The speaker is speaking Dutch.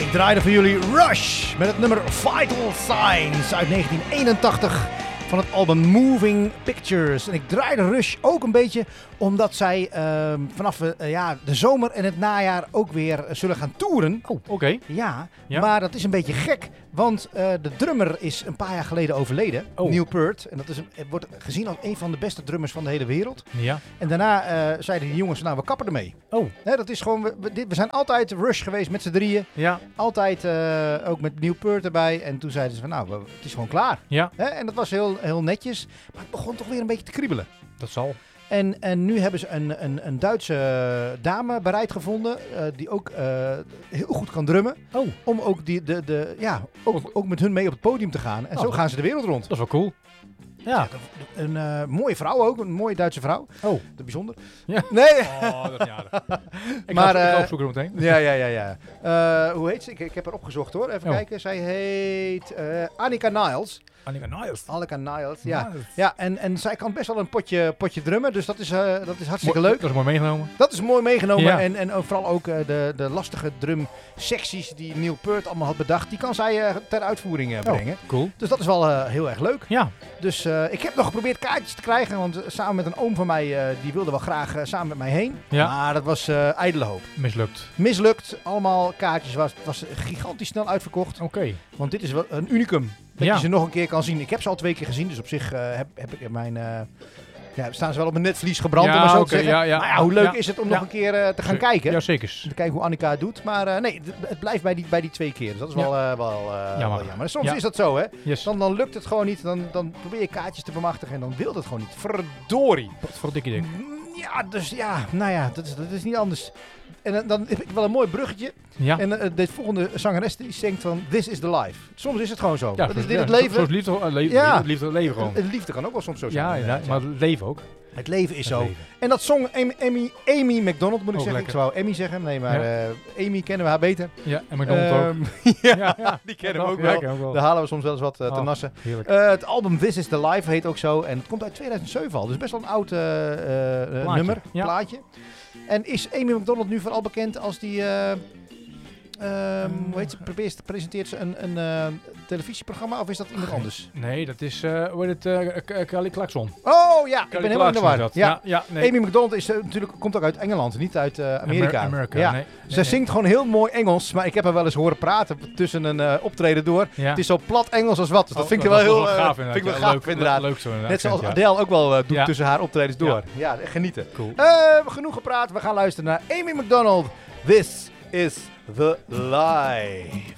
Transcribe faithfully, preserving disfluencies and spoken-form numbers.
Ik draaide voor jullie Rush met het nummer Vital Signs uit negentien eenentachtig van het album Moving Pictures. En ik draaide Rush ook een beetje omdat zij uh, vanaf uh, ja, de zomer en het najaar ook weer uh, zullen gaan toeren. Oh, oké. Okay. Ja, ja, maar dat is een beetje gek, want uh, de drummer is een paar jaar geleden overleden, oh. Neil Peart. En dat is een, wordt gezien als een van de beste drummers van de hele wereld. Ja. En daarna uh, zeiden die jongens, nou we kappen ermee. Oh. He, dat is gewoon, we, we, dit, we zijn altijd Rush geweest met z'n drieën. Ja. Altijd uh, ook met Neil Peart erbij. En toen zeiden ze van nou, we, het is gewoon klaar. Ja. He, en dat was heel, heel netjes, maar het begon toch weer een beetje te kriebelen. Dat zal. En, en nu hebben ze een, een, een Duitse dame bereid gevonden, uh, die ook uh, heel goed kan drummen. Oh. Om ook, die, de, de, ja, ook, ook met hun mee op het podium te gaan. En oh, zo gaan ze de wereld rond. Dat is wel cool. Ja. ja een uh, mooie vrouw ook, een mooie Duitse vrouw. Oh. Dat bijzonder. Ja. Nee. Oh, dat is niet aardig. Ik maar, ga uh, opzoeken meteen. Ja, ja, ja. ja. Uh, hoe heet ze? Ik, ik heb haar opgezocht hoor. Even oh. kijken. Zij heet uh, Annika Niles. Annika Niles. Annika Niles, ja. Niles. Ja, en, en zij kan best wel een potje, potje drummen, dus dat is, uh, dat is hartstikke Mo- leuk. Dat is mooi meegenomen. Dat is mooi meegenomen. Ja. En, en vooral ook uh, de, de lastige drumsecties die Neil Peart allemaal had bedacht, die kan zij uh, ter uitvoering uh, brengen. Oh, cool. Dus dat is wel uh, heel erg leuk. Ja. Dus uh, ik heb nog geprobeerd kaartjes te krijgen, want uh, samen met een oom van mij, uh, die wilde wel graag uh, samen met mij heen. Ja. Maar dat was uh, ijdele hoop. Mislukt. Mislukt. Allemaal kaartjes. Was, het was gigantisch snel uitverkocht. Oké. Okay. Want dit is wel een unicum. Dat ja. je ze nog een keer kan zien. Ik heb ze al twee keer gezien, dus op zich uh, heb, heb ik mijn... Uh, ja, staan ze wel op mijn netvlies gebrand, ja, om maar zo okay, te zeggen. Ja, ja. Maar ja, hoe leuk ja. is het om ja. nog een keer uh, te gaan Z- kijken. Ja, zeker. Te kijken hoe Annika het doet. Maar uh, nee, d- het blijft bij die, bij die twee keer. Dus dat is wel, uh, wel, uh, jammer. wel jammer. En soms ja. is dat zo, hè. Yes. Dan, dan lukt het gewoon niet. Dan, dan probeer je kaartjes te bemachtigen en dan wil het gewoon niet. Verdorie. Wat voor een dikke dik. Ja, dus ja, nou ja, dat is, dat is niet anders. En uh, dan heb ik wel een mooi bruggetje. Ja. En uh, de volgende zangeres die zingt van This is the life. Soms is het gewoon zo. Ja, dat is dit ja, het leven. Zoals liefde, uh, le- ja. het liefde, leven gewoon. Het liefde kan ook wel soms zo zijn. Ja, ja, maar het leven ook. Het leven is het zo. Leven. En dat zong Amy, Amy, Amy McDonald, moet ik ook zeggen. Lekker. Ik zou Amy zeggen, nee, maar ja. uh, Amy kennen we haar beter. Ja, en McDonald um, ook. ja, ja, die kennen we ook, ja, wel. ook wel. Daar halen we soms wel eens wat uh, te oh, nassen. Uh, het album This is the Life heet ook zo. En het komt uit tweeduizend zeven al. Dus best wel een oud uh, uh, plaatje. nummer, Ja. plaatje. En is Amy McDonald nu vooral bekend als die... Uh, Um, hoe heet ze? Presenteert ze een, een uh, televisieprogramma of is dat iemand anders? Nee, dat is uh, hoe heet het, uh, Kelly Clarkson. Oh ja, Kelly ik ben helemaal in de war. Ja. Ja, ja, nee. Amy McDonald is, uh, natuurlijk, komt ook uit Engeland, niet uit uh, Amerika. Amer- Amerika ja. nee, Ze nee, zingt nee. gewoon heel mooi Engels, maar ik heb haar wel eens horen praten tussen een uh, optreden door. Ja. Het is zo plat Engels als wat, dus dat oh, vind ik dat wel heel wel uh, gaaf, vind ik wel ja, gaaf leuk, inderdaad. Leuk zo Net zoals ja. Adele ook wel uh, doet ja. tussen haar optredens door. Ja, ja genieten. Cool. Uh, genoeg gepraat, we gaan luisteren naar Amy McDonald. This is the life.